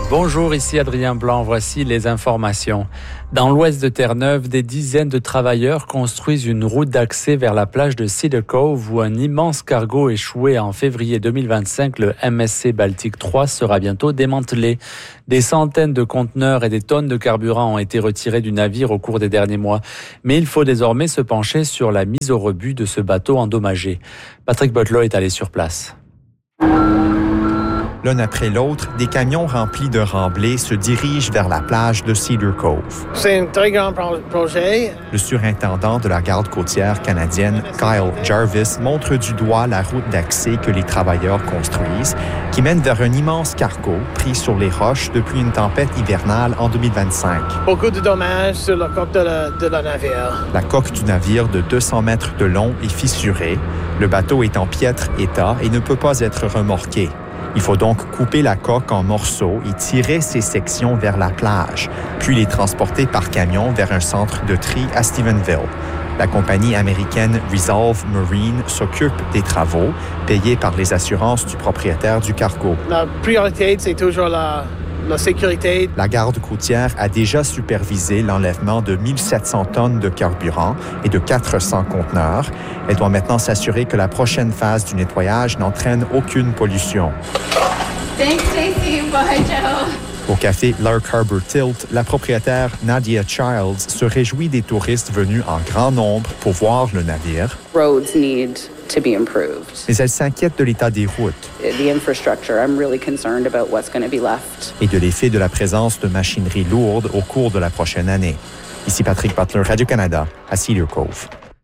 Bonjour, ici Adrien Blanc, voici les informations. Dans l'ouest de Terre-Neuve, des dizaines de travailleurs construisent une route d'accès vers la plage de Cedar Cove où un immense cargo échoué en février 2025, le MSC Baltic 3, sera bientôt démantelé. Des centaines de conteneurs et des tonnes de carburant ont été retirés du navire au cours des derniers mois. Mais il faut désormais se pencher sur la mise au rebut de ce bateau endommagé. Patrick Butler est allé sur place. L'un après l'autre, des camions remplis de remblais se dirigent vers la plage de Cedar Cove. C'est un très grand projet. Le surintendant de la garde côtière canadienne, Kyle Jarvis, montre du doigt la route d'accès que les travailleurs construisent, qui mène vers un immense cargo pris sur les roches depuis une tempête hivernale en 2025. Beaucoup de dommages sur la coque de la navire. La coque du navire de 200 mètres de long est fissurée. Le bateau est en piètre état et ne peut pas être remorqué. Il faut donc couper la coque en morceaux et tirer ces sections vers la plage, puis les transporter par camion vers un centre de tri à Stephenville. La compagnie américaine Resolve Marine s'occupe des travaux, payés par les assurances du propriétaire du cargo. La priorité, c'est toujours la sécurité. La garde côtière a déjà supervisé l'enlèvement de 1700 tonnes de carburant et de 400 conteneurs. Elle doit maintenant s'assurer que la prochaine phase du nettoyage n'entraîne aucune pollution. Thanks, Stacey. Bye, Joe. Au café Lark Harbor Tilt, la propriétaire Nadia Childs se réjouit des touristes venus en grand nombre pour voir le navire. Roads need to be improved. Mais elle s'inquiète de l'état des routes. The infrastructure, I'm really concerned about what's going to be left. Et de l'effet de la présence de machinerie lourde au cours de la prochaine année. Ici Patrick Butler, Radio-Canada, à Cedar Cove.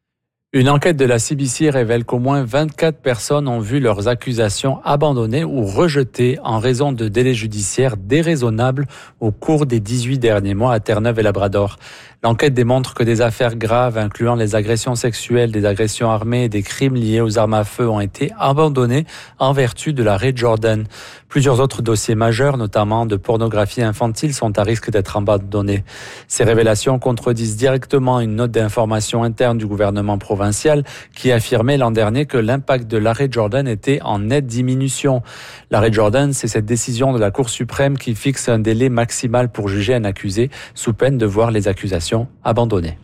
Une enquête de la CBC révèle qu'au moins 24 personnes ont vu leurs accusations abandonnées ou rejetées en raison de délais judiciaires déraisonnables au cours des 18 derniers mois à Terre-Neuve et Labrador. L'enquête démontre que des affaires graves, incluant les agressions sexuelles, des agressions armées et des crimes liés aux armes à feu, ont été abandonnés en vertu de l'arrêt Jordan. Plusieurs autres dossiers majeurs, notamment de pornographie infantile, sont à risque d'être abandonnés. Ces révélations contredisent directement une note d'information interne du gouvernement provincial qui affirmait l'an dernier que l'impact de l'arrêt Jordan était en nette diminution. L'arrêt Jordan, c'est cette décision de la Cour suprême qui fixe un délai maximal pour juger un accusé sous peine de voir les accusations abandonnées.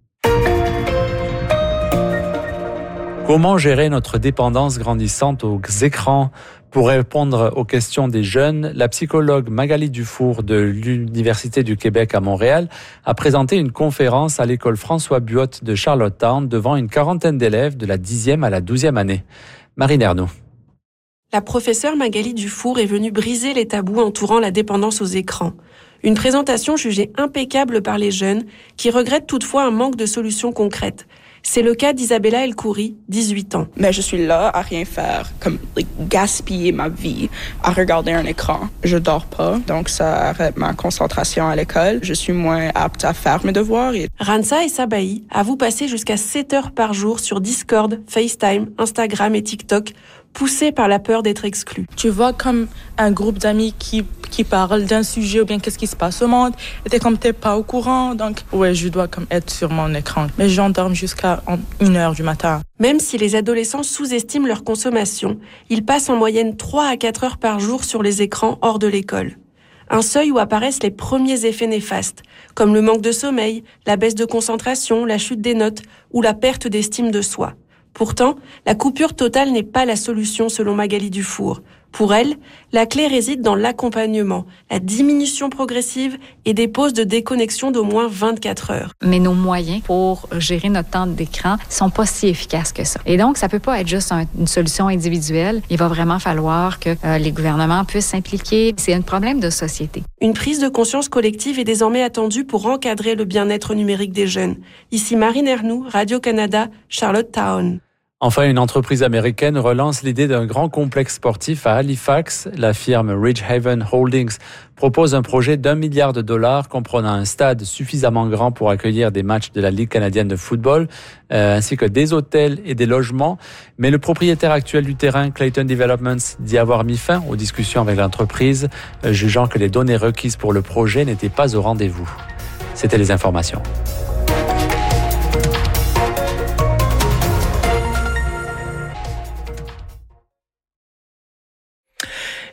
Comment gérer notre dépendance grandissante aux écrans? Pour répondre aux questions des jeunes, la psychologue Magali Dufour de l'Université du Québec à Montréal a présenté une conférence à l'école François Buot de Charlottetown devant une quarantaine d'élèves de la 10e à la 12e année. Marine Ernoult. La professeure Magali Dufour est venue briser les tabous entourant la dépendance aux écrans. Une présentation jugée impeccable par les jeunes, qui regrettent toutefois un manque de solutions concrètes. C'est le cas d'Isabella El-Khoury, 18 ans. Mais je suis là à rien faire, comme gaspiller ma vie à regarder un écran. Je dors pas, donc ça arrête ma concentration à l'école. Je suis moins apte à faire mes devoirs. Ransa et Sabahi avouent passer jusqu'à 7 heures par jour sur Discord, FaceTime, Instagram et TikTok, poussés par la peur d'être exclus. Tu vois comme un groupe d'amis qui parle d'un sujet ou bien qu'est-ce qui se passe au monde, et t'es comme t'es pas au courant, donc ouais, je dois comme être sur mon écran. Mais j'endorme jusqu'à 1h du matin. Même si les adolescents sous-estiment leur consommation, ils passent en moyenne 3 à 4 heures par jour sur les écrans hors de l'école. Un seuil où apparaissent les premiers effets néfastes, comme le manque de sommeil, la baisse de concentration, la chute des notes ou la perte d'estime de soi. Pourtant, la coupure totale n'est pas la solution selon Magali Dufour. Pour elle, la clé réside dans l'accompagnement, la diminution progressive et des pauses de déconnexion d'au moins 24 heures. Mais nos moyens pour gérer notre temps d'écran sont pas si efficaces que ça. Et donc, ça peut pas être juste une solution individuelle. Il va vraiment falloir que les gouvernements puissent s'impliquer. C'est un problème de société. Une prise de conscience collective est désormais attendue pour encadrer le bien-être numérique des jeunes. Ici Marine Ernoult, Radio-Canada, Charlottetown. Enfin, une entreprise américaine relance l'idée d'un grand complexe sportif à Halifax. La firme Ridgehaven Holdings propose un projet d'$1 milliard comprenant un stade suffisamment grand pour accueillir des matchs de la Ligue canadienne de football, ainsi que des hôtels et des logements. Mais le propriétaire actuel du terrain, Clayton Developments, dit avoir mis fin aux discussions avec l'entreprise, jugeant que les données requises pour le projet n'étaient pas au rendez-vous. C'était les informations.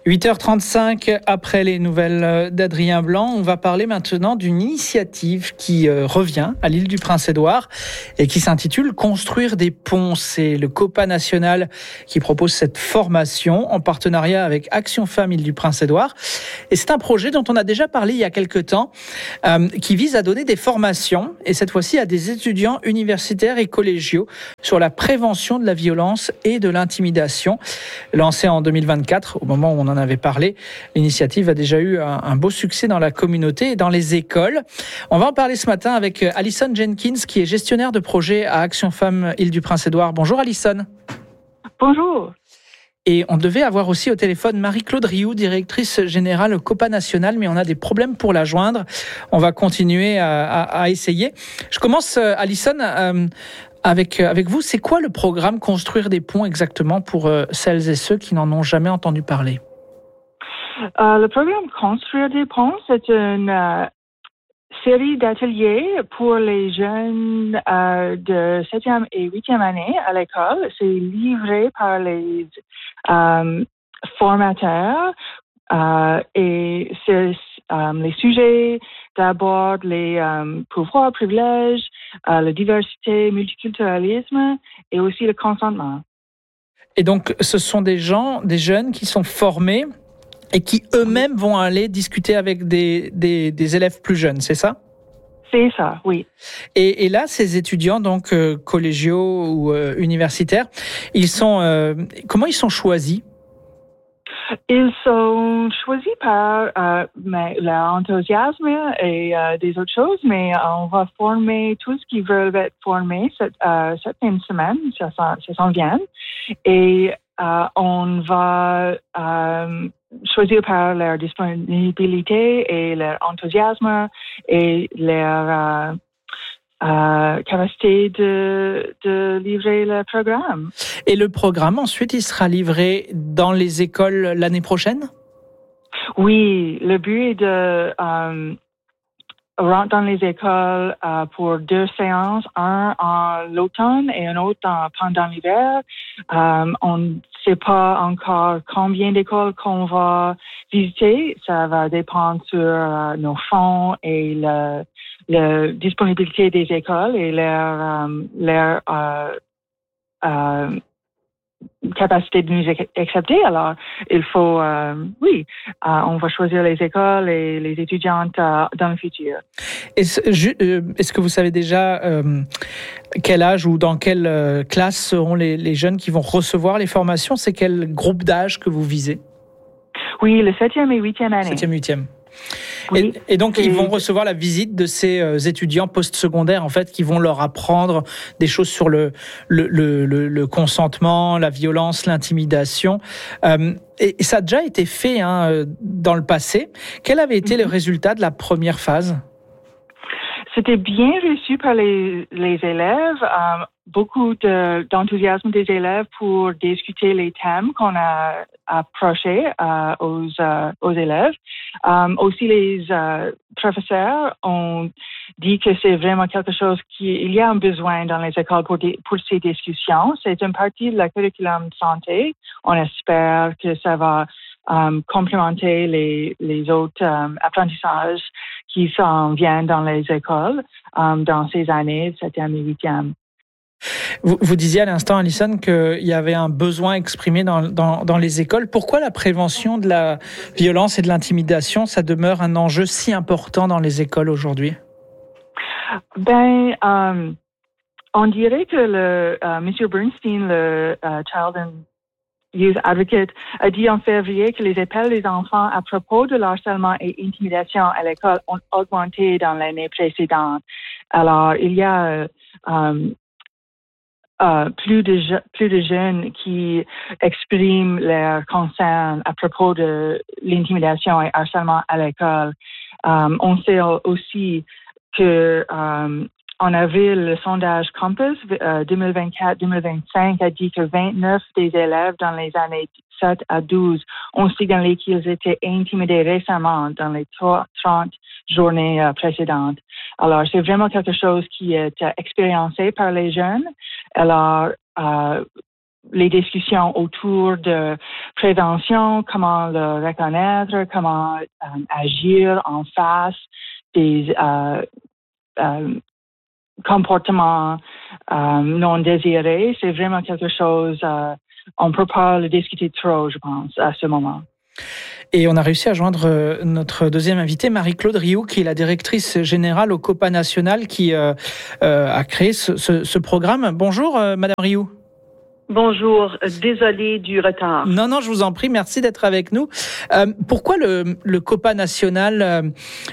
8h35, après les nouvelles d'Adrien Blanc, on va parler maintenant d'une initiative qui revient à l'île du Prince-Édouard et qui s'intitule « Construire des ponts ». C'est le COPA national qui propose cette formation en partenariat avec Action Femmes Île du Prince-Édouard. Et c'est un projet dont on a déjà parlé il y a quelque temps, qui vise à donner des formations, et cette fois-ci à des étudiants universitaires et collégiaux, sur la prévention de la violence et de l'intimidation. Lancée en 2024, au moment où on en avait parlé, l'initiative a déjà eu un beau succès dans la communauté et dans les écoles. On va en parler ce matin avec Alison Jenkins, qui est gestionnaire de projet à Action Femmes Île du Prince-Édouard. Bonjour Alison. Bonjour. Et on devait avoir aussi au téléphone Marie-Claude Rioux, directrice générale COPA National, mais on a des problèmes pour la joindre. On va continuer à essayer. Je commence, Alison, avec vous. C'est quoi le programme Construire des ponts exactement pour celles et ceux qui n'en ont jamais entendu parler? Le programme Construire des ponts, c'est une série d'ateliers pour les jeunes de 7e et 8e année à l'école. C'est livré par les formateurs et c'est les sujets d'abord les pouvoirs, privilèges, la diversité, multiculturalisme et aussi le consentement. Et donc, ce sont des jeunes qui sont formés et qui eux-mêmes vont aller discuter avec des élèves plus jeunes, c'est ça? C'est ça, oui. Et là, ces étudiants, donc collégiaux ou universitaires, comment ils sont choisis? Ils sont choisis par leur enthousiasme et des autres choses, mais on va former tous qui veulent être formés cette fin de semaine, ça s'en vient. Et on va choisir par leur disponibilité et leur enthousiasme et leur capacité de livrer le programme. Et le programme, ensuite, il sera livré dans les écoles l'année prochaine? Oui, le but est de rentrer dans les écoles pour 2 séances, un en l'automne et un autre pendant l'hiver. On ne sait pas encore combien d'écoles qu'on va visiter. Ça va dépendre sur nos fonds et la disponibilité des écoles et leur capacité de nous accepter. Alors, il faut, on va choisir les écoles et les étudiantes dans le futur. Est-ce que vous savez déjà quel âge ou dans quelle classe seront les jeunes qui vont recevoir les formations? C'est quel groupe d'âge que vous visez? Oui, le 7e et 8e année. 7e, 8e. Oui, et donc, ils vont recevoir la visite de ces étudiants postsecondaires, en fait, qui vont leur apprendre des choses sur le consentement, la violence, l'intimidation. Et ça a déjà été fait dans le passé. Quel avait été le résultat de la première phase? C'était bien reçu par les élèves. Beaucoup d'enthousiasme des élèves pour discuter les thèmes qu'on a approchés aux élèves. Aussi, les professeurs ont dit que c'est vraiment quelque chose il y a un besoin dans les écoles pour ces discussions. C'est une partie de la curriculum santé. On espère que ça va complémenter les autres apprentissages qui s'en viennent dans les écoles dans ces années 7e et 8e. Vous disiez à l'instant, Alison, qu'il y avait un besoin exprimé dans les écoles. Pourquoi la prévention de la violence et de l'intimidation, ça demeure un enjeu si important dans les écoles aujourd'hui? On dirait que M. Bernstein, le Child and Youth Advocate, a dit en février que les appels des enfants à propos de l'harcèlement et intimidation à l'école ont augmenté dans l'année précédente. Alors, il y a plus de jeunes qui expriment leur concern à propos de l'intimidation et harcèlement à l'école. On sait aussi que en avril, le sondage Compass 2024-2025 a dit que 29 des élèves dans les années 7 à 12 ont signalé qu'ils étaient intimidés récemment dans les 30 journées précédentes. Alors, c'est vraiment quelque chose qui est expériencé par les jeunes. Alors, les discussions autour de prévention, comment le reconnaître, comment agir en face des comportements non désirés. C'est vraiment quelque chose, on ne peut pas le discuter trop, je pense, à ce moment. Et on a réussi à joindre notre deuxième invitée, Marie-Claude Rioux, qui est la directrice générale au COPA National, qui a créé ce programme. Bonjour, Madame Rioux. Bonjour, désolée du retard. Non, je vous en prie, merci d'être avec nous. Pourquoi le COPA National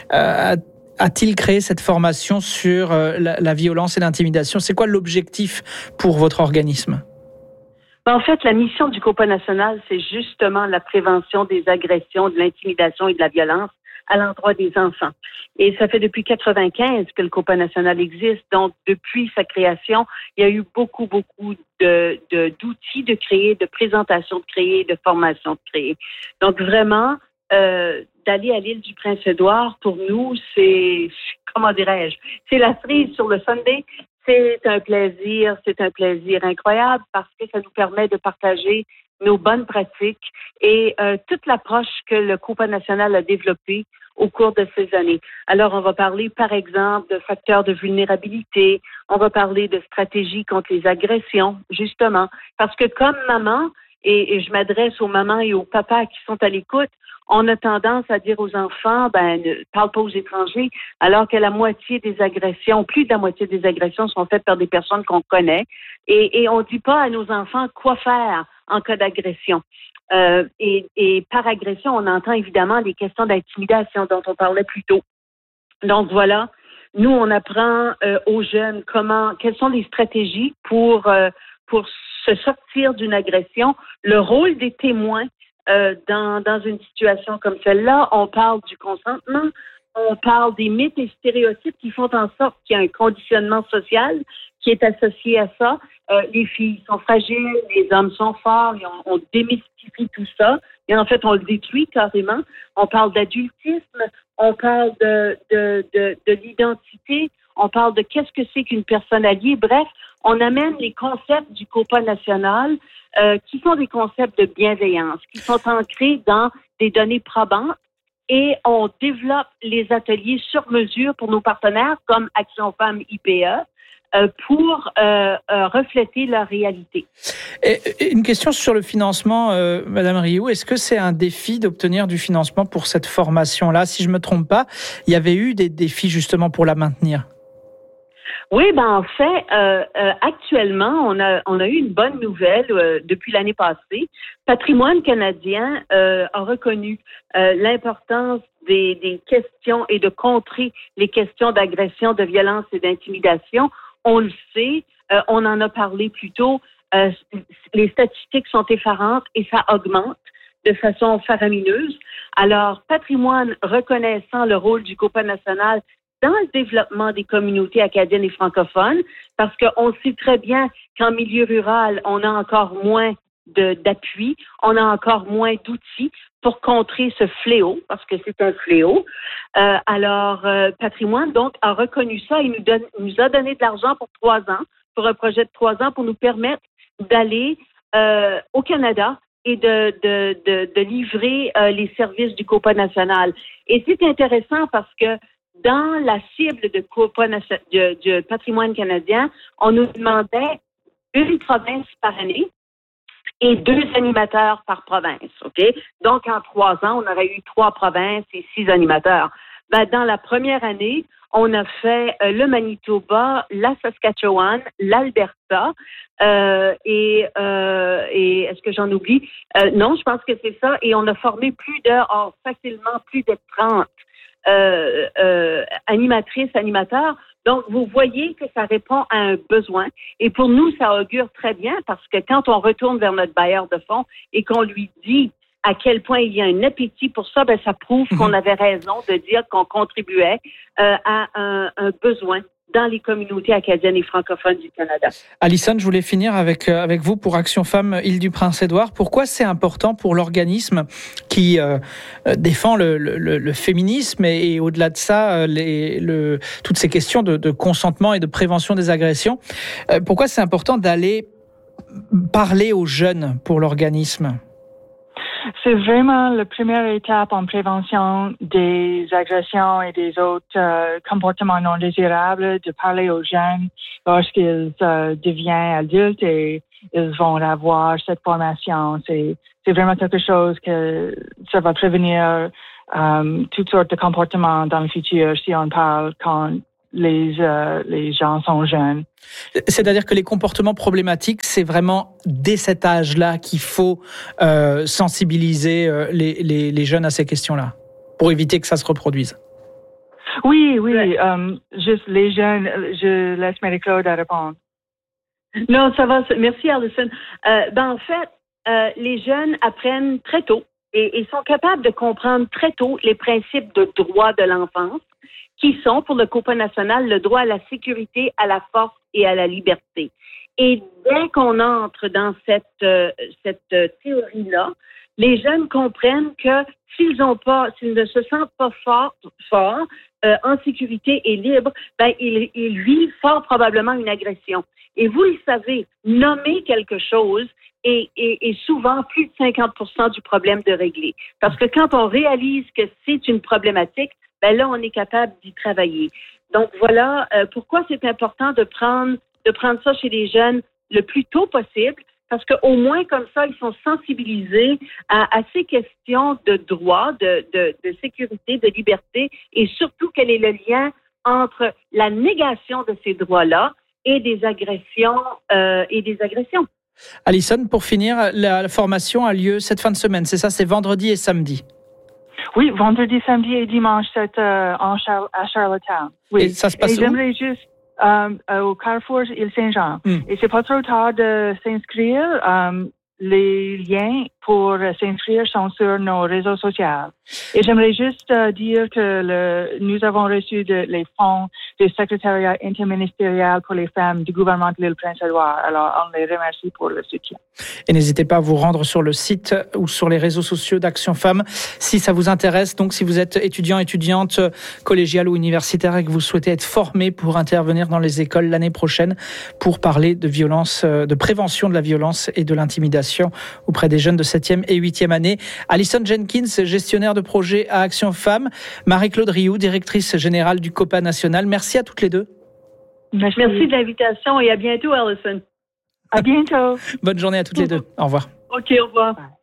a-t-il créé cette formation sur la violence et l'intimidation? C'est quoi l'objectif pour votre organisme? En fait, la mission du COPA National, c'est justement la prévention des agressions, de l'intimidation et de la violence à l'endroit des enfants. Et ça fait depuis 1995 que le COPA National existe. Donc, depuis sa création, il y a eu beaucoup d'outils de créer, de présentations de créer, de formations de créer. Donc, vraiment, d'aller à l'île du Prince-Édouard, pour nous, c'est, comment dirais-je, c'est la cerise sur le sundae. C'est un plaisir incroyable parce que ça nous permet de partager nos bonnes pratiques et toute l'approche que le COPA National a développée au cours de ces années. Alors, on va parler, par exemple, de facteurs de vulnérabilité, on va parler de stratégies contre les agressions, justement, parce que comme maman, et je m'adresse aux mamans et aux papas qui sont à l'écoute, on a tendance à dire aux enfants, ne parle pas aux étrangers, alors que la moitié des agressions, plus de la moitié des agressions sont faites par des personnes qu'on connaît. Et on ne dit pas à nos enfants quoi faire en cas d'agression. Et par agression, on entend évidemment les questions d'intimidation dont on parlait plus tôt. Donc voilà, nous, on apprend aux jeunes quelles sont les stratégies pour se sortir d'une agression, le rôle des témoins dans une situation comme celle-là. On parle du consentement, on parle des mythes et stéréotypes qui font en sorte qu'il y a un conditionnement social qui est associé à ça. Les filles sont fragiles, les hommes sont forts, et on démystifie tout ça. Et en fait, on le détruit carrément. On parle d'adultisme, on parle de l'identité, on parle de qu'est-ce que c'est qu'une personne alliée. Bref, on amène les concepts du COPA National qui sont des concepts de bienveillance, qui sont ancrés dans des données probantes et on développe les ateliers sur mesure pour nos partenaires comme Action Femmes IPE pour refléter leur réalité. Et une question sur le financement, Madame Rioux. Est-ce que c'est un défi d'obtenir du financement pour cette formation-là? Si je ne me trompe pas, il y avait eu des défis justement pour la maintenir. Oui, en fait, actuellement, on a eu une bonne nouvelle depuis l'année passée. Patrimoine canadien a reconnu l'importance des questions et de contrer les questions d'agression, de violence et d'intimidation. On le sait, on en a parlé plus tôt, les statistiques sont effarantes et ça augmente de façon faramineuse. Alors, Patrimoine reconnaissant le rôle du COPA National dans le développement des communautés acadiennes et francophones, parce qu'on sait très bien qu'en milieu rural, on a encore moins d'appui, on a encore moins d'outils pour contrer ce fléau, parce que c'est un fléau. Alors, Patrimoine, donc, a reconnu ça et nous a donné de l'argent pour 3 ans, pour un projet de 3 ans, pour nous permettre d'aller au Canada et de livrer les services du COPA National. Et c'est intéressant parce que dans la cible de COPA de Patrimoine canadien, on nous demandait 1 province par année et 2 animateurs par province, OK? Donc, en 3 ans, on aurait eu 3 provinces et 6 animateurs. Dans la première année, on a fait le Manitoba, la Saskatchewan, l'Alberta et est-ce que j'en oublie? Non, je pense que c'est ça. Et on a formé facilement plus de 30 animatrices, animateurs. Donc, vous voyez que ça répond à un besoin. Et pour nous, ça augure très bien parce que quand on retourne vers notre bailleur de fonds et qu'on lui dit à quel point il y a un appétit pour ça, ça prouve qu'on avait raison de dire qu'on contribuait à un besoin dans les communautés acadiennes et francophones du Canada. Alison, je voulais finir avec vous pour Action Femmes Île-du-Prince-Édouard. Pourquoi c'est important pour l'organisme qui défend le féminisme et au-delà de ça, toutes ces questions de consentement et de prévention des agressions, pourquoi c'est important d'aller parler aux jeunes pour l'organisme? C'est vraiment la première étape en prévention des agressions et des autres comportements non désirables, de parler aux jeunes lorsqu'ils deviennent adultes et ils vont avoir cette formation. C'est vraiment quelque chose que ça va prévenir toutes sortes de comportements dans le futur si on parle quand les gens sont jeunes. C'est-à-dire que les comportements problématiques, c'est vraiment dès cet âge-là qu'il faut sensibiliser les jeunes à ces questions-là, pour éviter que ça se reproduise. Oui. Juste les jeunes, je laisse Marie-Claude répondre. Non, ça va. Merci, Alison. En fait, les jeunes apprennent très tôt et sont capables de comprendre très tôt les principes de droit de l'enfance, qui sont, pour le COPA national, le droit à la sécurité, à la force et à la liberté. Et dès qu'on entre dans cette théorie-là, les jeunes comprennent que s'ils ne se sentent pas forts, en sécurité et libres, ils vivent fort probablement une agression. Et vous le savez, nommer quelque chose est souvent plus de 50% du problème de régler. Parce que quand on réalise que c'est une problématique, là, on est capable d'y travailler. Donc, voilà pourquoi c'est important de prendre ça chez les jeunes le plus tôt possible, parce qu'au moins, comme ça, ils sont sensibilisés à ces questions de droit, de sécurité, de liberté, et surtout, quel est le lien entre la négation de ces droits-là et des agressions. Alison, pour finir, la formation a lieu cette fin de semaine, c'est ça? C'est vendredi et samedi? Oui, vendredi, samedi et dimanche, c'est à Charlottetown. Oui. Et ça se passe où? J'aimerais juste au Carrefour Île-Saint-Jean. Et c'est pas trop tard de s'inscrire. Les liens pour s'inscrire sont sur nos réseaux sociaux. Et j'aimerais juste dire que nous avons reçu les fonds du secrétariat interministériel pour les femmes du gouvernement de l'île Prince-Édouard. Alors, on les remercie pour le soutien. Et n'hésitez pas à vous rendre sur le site ou sur les réseaux sociaux d'Action Femmes si ça vous intéresse. Donc, si vous êtes étudiant, étudiante, collégiale ou universitaire et que vous souhaitez être formé pour intervenir dans les écoles l'année prochaine pour parler de violence, de prévention de la violence et de l'intimidation auprès des jeunes de 7e et 8e année. Alison Jenkins, gestionnaire de projet à Action Femmes. Marie-Claude Rioux, directrice générale du COPA national. Merci à toutes les deux. Merci de l'invitation et à bientôt, Alison. À bientôt. Bonne journée à toutes les deux. Au revoir. OK, au revoir.